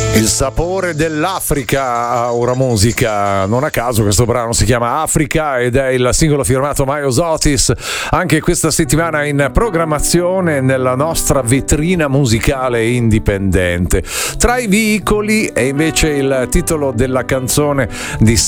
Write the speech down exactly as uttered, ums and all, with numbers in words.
Il sapore dell'Africa, ora musica. Non a caso questo brano si chiama Africa ed è il singolo firmato Miles Otis, anche questa settimana in programmazione nella nostra vetrina musicale indipendente. Tra i veicoli è invece il titolo della canzone di